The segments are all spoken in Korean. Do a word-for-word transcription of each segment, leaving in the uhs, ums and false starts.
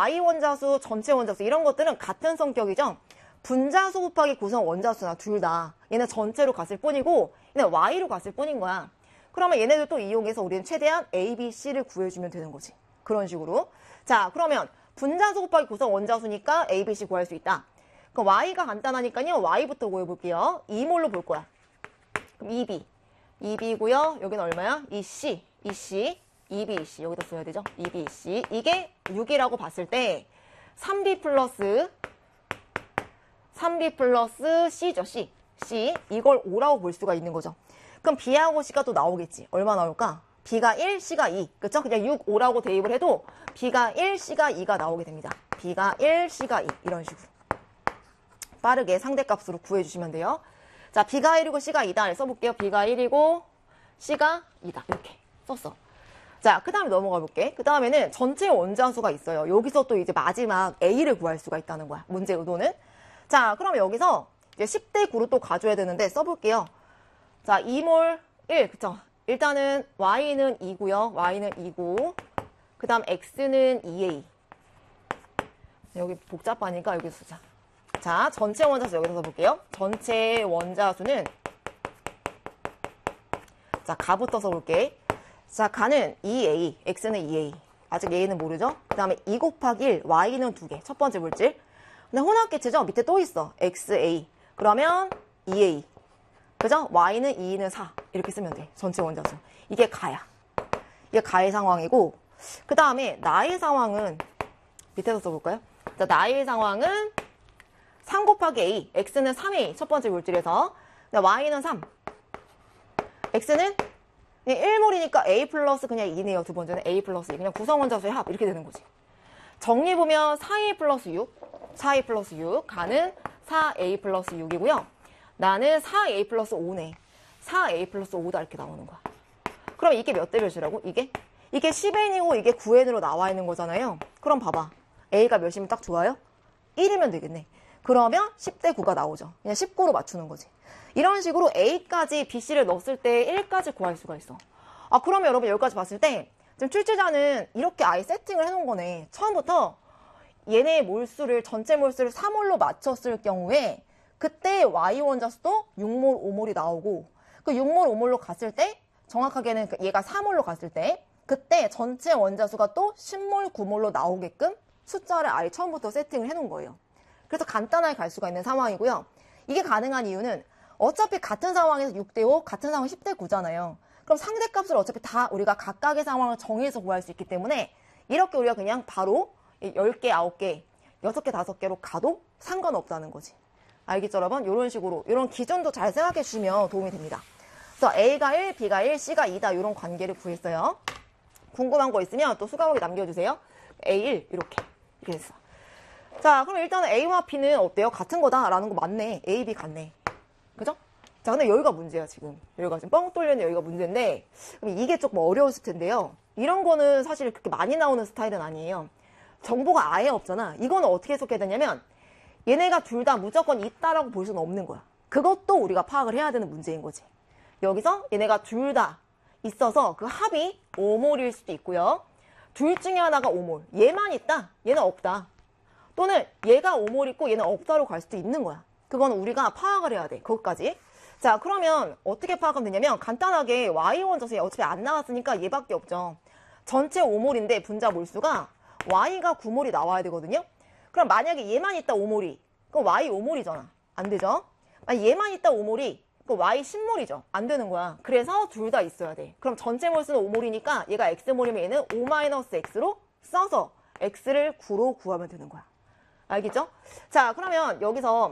Y 원자수, 전체 원자수 이런 것들은 같은 성격이죠. 분자수 곱하기 구성 원자수나 둘 다 얘는 전체로 갔을 뿐이고 얘는 Y로 갔을 뿐인 거야. 그러면 얘네들 또 이용해서 우리는 최대한 A, B, C를 구해주면 되는 거지. 그런 식으로. 자, 그러면 분자수 곱하기 구성 원자수니까 A, B, C 구할 수 있다. 그럼 Y가 간단하니까요. Y부터 구해볼게요. 이 몰로 볼 거야. 그럼 이 비. 이 비고요. 여기는 얼마야? 이 씨. 이 씨. 이 비, 이 씨. 여기다 써야 되죠? 이 비, 이 씨. 이게 육이라고 봤을 때 삼 비 플러스 삼 비 플러스 C죠. C. C. 이걸 오라고 볼 수가 있는 거죠. 그럼 B하고 C가 또 나오겠지. 얼마 나올까? B가 일, C가 이. 그쵸? 그냥 육, 오라고 대입을 해도 B가 일, C가 이가 나오게 됩니다. B가 일, C가 이. 이런 식으로. 빠르게 상대값으로 구해주시면 돼요. 자, B가 일이고 C가 이다. 써볼게요. B가 일이고 C가 이다. 이렇게 썼어. 자, 그 다음에 넘어가 볼게. 그 다음에는 전체 원자수가 있어요. 여기서 또 이제 마지막 A를 구할 수가 있다는 거야. 문제 의도는. 자, 그럼 여기서 이제 십 대 구로 또 가져야 되는데 써볼게요. 자, 이 몰 일. 그쵸? 일단은 Y는 이고요. Y는 이고. 그 다음 X는 이 에이. 여기 복잡하니까 여기서 쓰자. 자, 전체 원자수 여기서 써볼게요. 전체 원자수는 자, 가부터 써볼게. 자, 가는 이 에이, X는 이 에이. 아직 A는 모르죠? 그 다음에 이 곱하기 일, Y는 두 개. 첫 번째 물질. 근데 혼합계체죠? 밑에 또 있어. 엑스 에이. 그러면 이 에이. 그죠? Y는 이는 사. 이렇게 쓰면 돼. 전체 원자수. 이게 가야. 이게 가의 상황이고, 그 다음에 나의 상황은, 밑에서 써볼까요? 자, 나의 상황은 삼 곱하기 A. X는 삼 에이. 첫 번째 물질에서. Y는 삼. X는 일 몰이니까 A 플러스 그냥 이네요. 두 번째는 A 플러스 이. 그냥 구성원자수의 합. 이렇게 되는 거지. 정리해보면 사 에이 플러스 육. 사 에이 플러스 육. 가는 사 에이 플러스 육이고요. 나는 사 에이 플러스 오네. 사 에이 플러스 오다 이렇게 나오는 거야. 그럼 이게 몇 대 몇이라고? 이게? 이게 십 엔이고 이게 구 엔으로 나와 있는 거잖아요. 그럼 봐봐. A가 몇이면 딱 좋아요? 일이면 되겠네. 그러면 십 대 구가 나오죠. 그냥 십구로 맞추는 거지. 이런 식으로 A까지 비 씨를 넣었을 때 일까지 구할 수가 있어. 아, 그러면 여러분 여기까지 봤을 때 지금 출제자는 이렇게 아예 세팅을 해놓은 거네. 처음부터 얘네의 몰수를 전체 몰수를 삼 몰로 맞췄을 경우에 그때 Y 원자수도 육 몰, 오 몰이 나오고 그 육 몰, 오 몰로 갔을 때 정확하게는 얘가 사 몰로 갔을 때 그때 전체 원자수가 또 십 몰, 구 몰로 나오게끔 숫자를 아예 처음부터 세팅을 해놓은 거예요. 그래서 간단하게 갈 수가 있는 상황이고요. 이게 가능한 이유는 어차피 같은 상황에서 육 대 오, 같은 상황 십 대 구잖아요. 그럼 상대값을 어차피 다 우리가 각각의 상황을 정해서 구할 수 있기 때문에 이렇게 우리가 그냥 바로 열 개, 아홉 개, 여섯 개, 다섯 개로 가도 상관없다는 거지. 알겠죠, 여러분? 이런 식으로, 이런 기준도 잘 생각해 주시면 도움이 됩니다. 그래서 A가 일, B가 일, C가 이다 이런 관계를 구했어요. 궁금한 거 있으면 또 수강하게 남겨주세요. 에이 일 이렇게 이렇게 됐어. 자, 그럼 일단은 A와 B는 어때요? 같은 거다라는 거 맞네. A, B 같네. 그죠? 자, 근데 여기가 문제야, 지금. 여기가 지금 뻥 뚫려있는 여기가 문제인데, 그럼 이게 조금 어려웠을 텐데요. 이런 거는 사실 그렇게 많이 나오는 스타일은 아니에요. 정보가 아예 없잖아. 이거는 어떻게 해석해야 되냐면, 얘네가 둘 다 무조건 있다라고 볼 수는 없는 거야. 그것도 우리가 파악을 해야 되는 문제인 거지. 여기서 얘네가 둘 다 있어서 그 합이 오 몰일 수도 있고요. 둘 중에 하나가 오 몰. 얘만 있다. 얘는 없다. 또는 얘가 오 몰 있고 얘는 없다로 갈 수도 있는 거야. 그건 우리가 파악을 해야 돼. 그것까지. 자, 그러면 어떻게 파악하면 되냐면 간단하게 Y 원자수에 어차피 안 나왔으니까 얘밖에 없죠. 전체 오 몰인데 분자 몰수가 Y가 구 몰이 나와야 되거든요. 그럼 만약에 얘만 있다 오 몰이. 그럼 Y 오 몰이잖아. 안 되죠? 만약 얘만 있다 오 몰이. 그럼 Y 십 몰이죠. 안 되는 거야. 그래서 둘 다 있어야 돼. 그럼 전체 몰수는 오 몰이니까 얘가 X 몰이면 얘는 오 마이너스 X로 써서 X를 구로 구하면 되는 거야. 알겠죠? 자, 그러면 여기서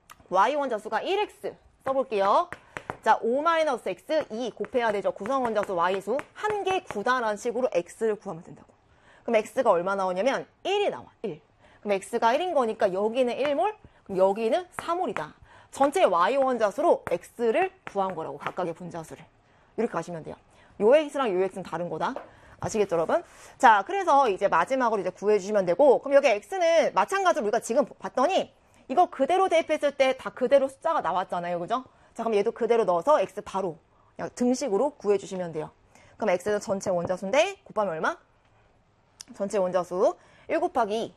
Y 원자수가 일 엑스 써볼게요. 자, 오 마이너스 X, 이 곱해야 되죠. 구성 원자수 Y수 한 개 구다라는 식으로 X를 구하면 된다고. 그럼 X가 얼마 나오냐면 일이 나와. 일. 그럼 X가 일인 거니까 여기는 일 몰, 그럼 여기는 사 몰이다. 전체 Y 원자수로 X를 구한 거라고. 각각의 분자수를. 이렇게 가시면 돼요. 요 X랑 요 X는 다른 거다. 아시겠죠, 여러분? 자, 그래서 이제 마지막으로 이제 구해주시면 되고, 그럼 여기 X는 마찬가지로 우리가 지금 봤더니 이거 그대로 대입했을 때 다 그대로 숫자가 나왔잖아요. 그죠? 자, 그럼 얘도 그대로 넣어서 X 바로 그냥 등식으로 구해주시면 돼요. 그럼 X는 전체 원자수인데 곱하면 얼마? 전체 원자수 일 곱하기 이.